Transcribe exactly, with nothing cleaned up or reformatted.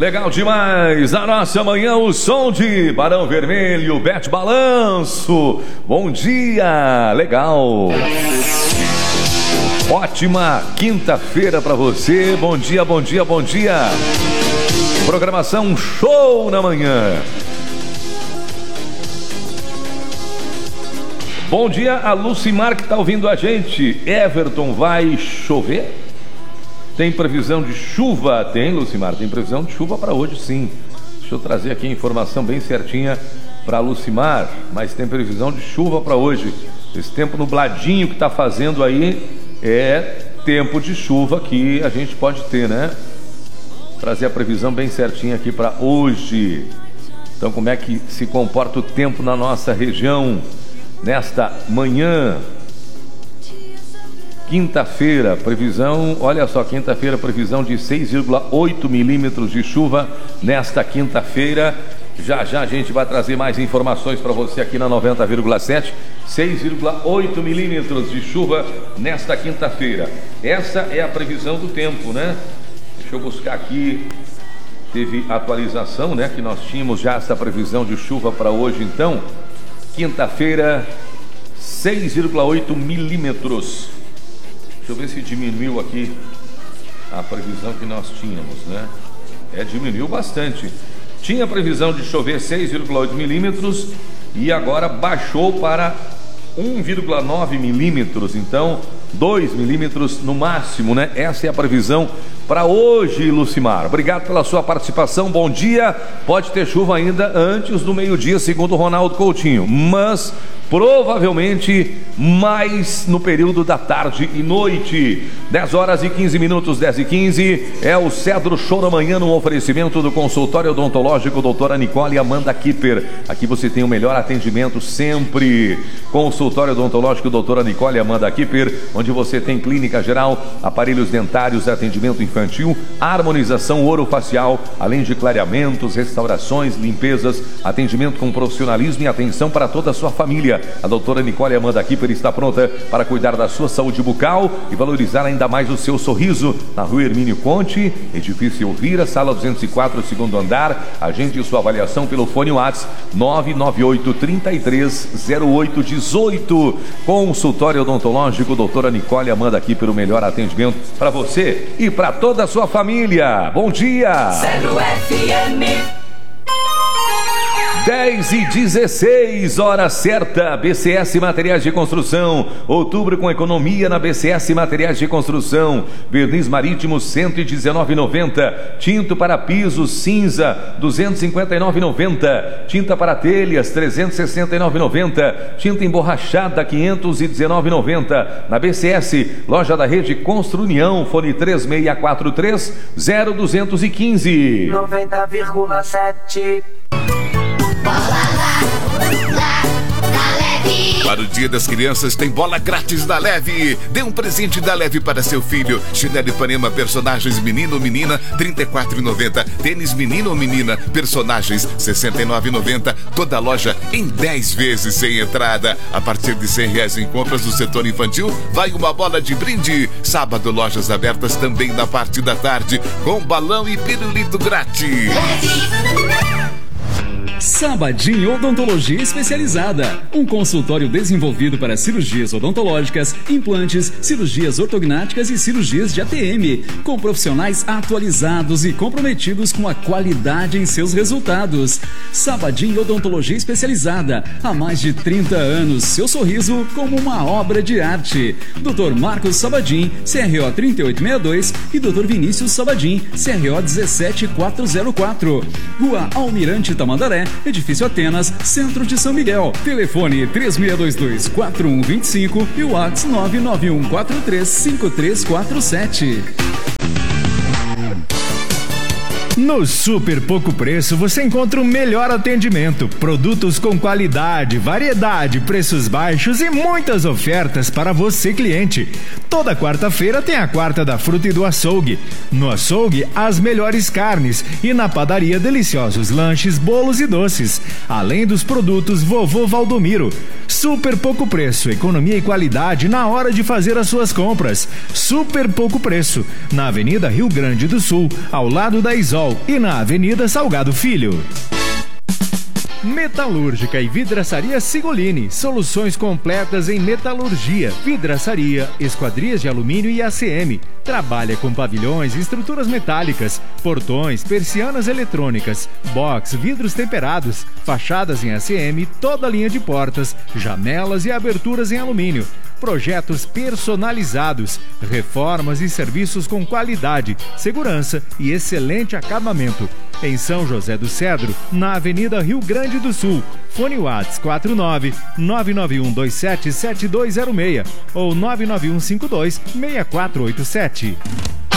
Legal demais, a nossa manhã, o som de Barão Vermelho, Bete Balanço. Bom dia, legal. Ótima quinta-feira pra você, bom dia, bom dia, bom dia. Programação show na manhã. Bom dia a Lucimar que tá ouvindo a gente. Everton, vai chover? Tem previsão de chuva? Tem, Lucimar, tem previsão de chuva para hoje, sim. Deixa eu trazer aqui a informação bem certinha para Lucimar, mas tem previsão de chuva para hoje. Esse tempo nubladinho que está fazendo aí é tempo de chuva que a gente pode ter, né? Trazer a previsão bem certinha aqui para hoje. Então, como é que se comporta o tempo na nossa região nesta manhã? Quinta-feira, previsão, olha só, quinta-feira, previsão de seis vírgula oito milímetros de chuva nesta quinta-feira. Já já a gente vai trazer mais informações para você aqui na noventa vírgula sete. seis vírgula oito milímetros de chuva nesta quinta-feira. Essa é a previsão do tempo, né? Deixa eu buscar aqui. Teve atualização, né? Que nós tínhamos já essa previsão de chuva para hoje, então. Quinta-feira, seis vírgula oito milímetros. Deixa eu ver se diminuiu aqui a previsão que nós tínhamos, né? É, diminuiu bastante. Tinha previsão de chover seis vírgula oito milímetros e agora baixou para um vírgula nove milímetros. Então, dois milímetros no máximo, né? Essa é a previsão para hoje, Lucimar. Obrigado pela sua participação. Bom dia. Pode ter chuva ainda antes do meio-dia, segundo o Ronaldo Coutinho, mas provavelmente mais no período da tarde e noite. dez horas e quinze minutos, dez e quinze. É o Cedro Show da Manhã, no oferecimento do consultório odontológico doutora Nicole Amanda Kipper. Aqui você tem o melhor atendimento sempre. Consultório odontológico doutora Nicole Amanda Kipper, onde você tem clínica geral, aparelhos dentários, atendimento infantil, harmonização orofacial, além de clareamentos, restaurações, limpezas, atendimento com profissionalismo e atenção para toda a sua família. A doutora Nicole Amanda Kipper está pronta para cuidar da sua saúde bucal e valorizar ainda mais o seu sorriso. Na rua Hermínio Conte, edifício Elvira, sala duzentos e quatro, segundo andar. Agende sua avaliação pelo fone WhatsApp nove nove oito, três três zero oito um oito. Consultório odontológico doutora Nicole Amanda Kipper, o melhor atendimento para você e para toda a sua família. Bom dia! Zero F M. dez e dezesseis, hora certa. B C S Materiais de Construção, outubro com economia na B C S Materiais de Construção. Verniz marítimo cento e dezenove reais e noventa centavos, tinto para pisos cinza duzentos e cinquenta e nove reais e noventa centavos, tinta para telhas trezentos e sessenta e nove reais e noventa centavos, tinta emborrachada quinhentos e dezenove reais e noventa centavos. Na B C S, loja da rede Construnião, fone três seis quatro três, zero dois um cinco. noventa vírgula sete. Bola lá, lá, na Leve. Para o Dia das Crianças tem bola grátis da Leve. Dê um presente da Leve para seu filho. Chinelo Ipanema, personagens menino ou menina, trinta e quatro reais e noventa centavos. Tênis menino ou menina, personagens, sessenta e nove reais e noventa centavos. Toda loja em dez vezes sem entrada. A partir de cem reais em compras do setor infantil, vai uma bola de brinde. Sábado, lojas abertas também na parte da tarde, com balão e pirulito grátis. Sabadinho Odontologia Especializada, um consultório desenvolvido para cirurgias odontológicas, implantes, cirurgias ortognáticas e cirurgias de A T M, com profissionais atualizados e comprometidos com a qualidade em seus resultados. Sabadinho Odontologia Especializada, há mais de trinta anos, seu sorriso como uma obra de arte. doutor Marcos Sabadim, C R O trinta e oito sessenta e dois e doutor Vinícius Sabadim, C R O um sete quatro zero quatro. Rua Almirante Tamandaré, Edifício Atenas, Centro de São Miguel. Telefone três seis dois dois, quatro um dois cinco e o WhatsApp nove nove um quatro três cinco três quatro sete. No Super Pouco Preço você encontra o melhor atendimento, produtos com qualidade, variedade, preços baixos e muitas ofertas para você, cliente. Toda quarta-feira tem a quarta da fruta e do açougue. No açougue, as melhores carnes e na padaria, deliciosos lanches, bolos e doces. Além dos produtos Vovô Valdomiro. Super Pouco Preço, economia e qualidade na hora de fazer as suas compras. Super Pouco Preço, na Avenida Rio Grande do Sul, ao lado da Isol, e na Avenida Salgado Filho. Metalúrgica e Vidraçaria Sigolini, soluções completas em metalurgia, vidraçaria, esquadrias de alumínio e A C M. Trabalha com pavilhões, estruturas metálicas, portões, persianas eletrônicas, box, vidros temperados, fachadas em A C M, toda a linha de portas, janelas e aberturas em alumínio. Projetos personalizados, reformas e serviços com qualidade, segurança e excelente acabamento. Em São José do Cedro, na Avenida Rio Grande do Sul. Fone WhatsApp quatro nove nove nove um dois sete sete dois zero seis ou nove nove um cinco dois seis quatro oito sete.